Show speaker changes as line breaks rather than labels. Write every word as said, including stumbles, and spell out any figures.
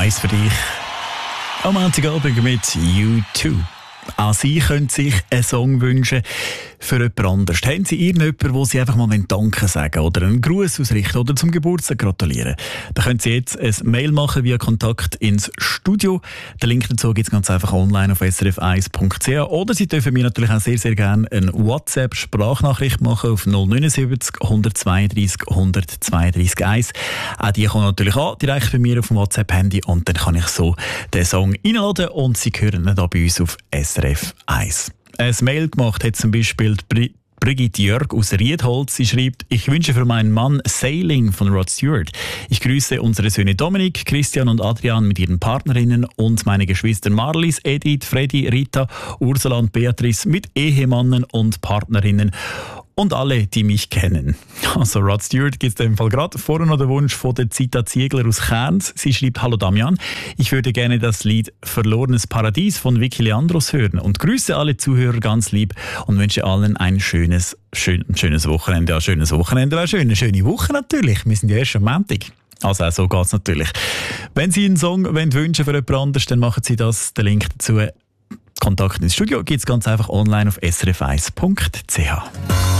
eins für dich. Am Montagabend mit U zwei. Auch Sie können sich einen Song wünschen für jemand anderes. Haben Sie irgendjemanden, wo Sie einfach mal Danke sagen oder einen Gruß ausrichten oder zum Geburtstag gratulieren? Dann können Sie jetzt ein Mail machen via Kontakt ins Studio. Den Link dazu gibt es ganz einfach online auf s r f eins punkt c h. Oder Sie dürfen mir natürlich auch sehr, sehr gerne eine WhatsApp-Sprachnachricht machen auf null neun sieben null eins zwei drei null eins zwei drei eins. Auch die kommen natürlich an, direkt bei mir auf dem WhatsApp-Handy, und dann kann ich so den Song einladen und Sie hören ihn da bei uns auf S R F eins. Ein Mail gemacht hat zum Beispiel Bri Brigitte Jörg aus Riedholz. Sie schreibt: Ich wünsche für meinen Mann Sailing von Rod Stewart. Ich grüße unsere Söhne Dominik, Christian und Adrian mit ihren Partnerinnen und meine Geschwister Marlies, Edith, Freddy, Rita, Ursula und Beatrice mit Ehemannen und Partnerinnen. Und alle, die mich kennen. Also Rod Stewart gibt es in dem Fall gerade vorher noch den Wunsch von der Zita Ziegler aus Cairns. Sie schreibt: Hallo Damian, ich würde gerne das Lied Verlorenes Paradies von Vicky Leandros hören und grüße alle Zuhörer ganz lieb und wünsche allen ein schönes, schön, schönes Wochenende. Ja, schönes Wochenende, eine schöne, schöne Woche natürlich. Wir sind ja erst am Montag. Also auch so geht es natürlich. Wenn Sie einen Song wünschen für jemand anderes, dann machen Sie das. Den Link dazu, Kontakt ins Studio, gibt es ganz einfach online auf s r f eins punkt c h.